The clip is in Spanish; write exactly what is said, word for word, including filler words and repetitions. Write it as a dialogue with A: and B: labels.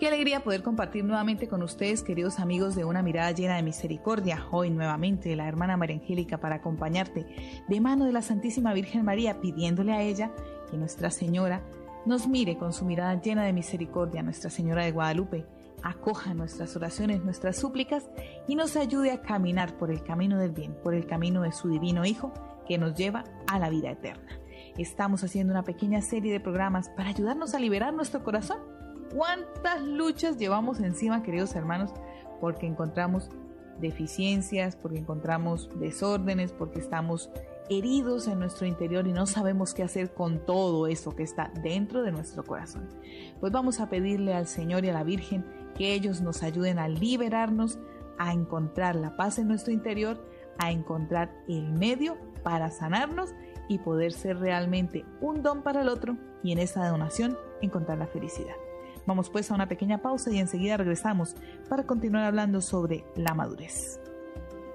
A: Qué alegría poder compartir nuevamente con ustedes, queridos amigos de Una Mirada Llena de Misericordia. Hoy nuevamente la hermana María Angélica para acompañarte de mano de la Santísima Virgen María, pidiéndole a ella que Nuestra Señora nos mire con su mirada llena de misericordia. Nuestra Señora de Guadalupe acoja nuestras oraciones, nuestras súplicas y nos ayude a caminar por el camino del bien, por el camino de su divino Hijo que nos lleva a la vida eterna. Estamos haciendo una pequeña serie de programas para ayudarnos a liberar nuestro corazón. ¿Cuántas luchas llevamos encima, queridos hermanos? Porque encontramos deficiencias, porque encontramos desórdenes, porque estamos heridos en nuestro interior y no sabemos qué hacer con todo eso que está dentro de nuestro corazón. Pues vamos a pedirle al Señor y a la Virgen que ellos nos ayuden a liberarnos, a encontrar la paz en nuestro interior, a encontrar el medio para sanarnos y poder ser realmente un don para el otro y en esa donación encontrar la felicidad. Vamos pues a una pequeña pausa y enseguida regresamos para continuar hablando sobre la madurez.